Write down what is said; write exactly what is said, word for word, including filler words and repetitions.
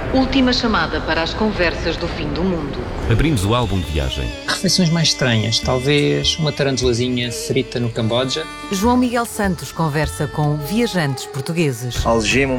Última chamada para as conversas do fim do mundo. Abrimos o álbum de viagem. Refeições mais estranhas, talvez uma tarantulazinha frita no Camboja. João Miguel Santos conversa com viajantes portugueses. Algema